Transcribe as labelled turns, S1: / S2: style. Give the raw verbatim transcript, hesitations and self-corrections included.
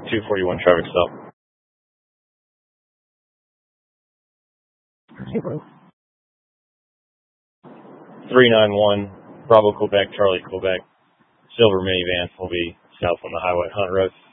S1: two forty-one traffic stop. three nine one, Bravo Quebec, Charlie Quebec. Silver minivan will be south on the highway, Hunt Road.